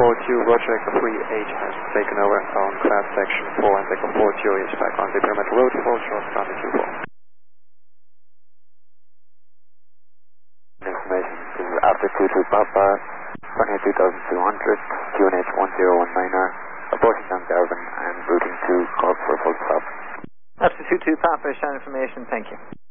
42, Roger, Echo 38 has taken over on class section 4 and Echo 40 is back on the perimeter road, 4 short from the Q4. Information, this is after 22 Papa, running at 2200, QNH 1019er, approaching down Garvin and routing to Cork for a full stop. After 22 Papa, shine information, thank you.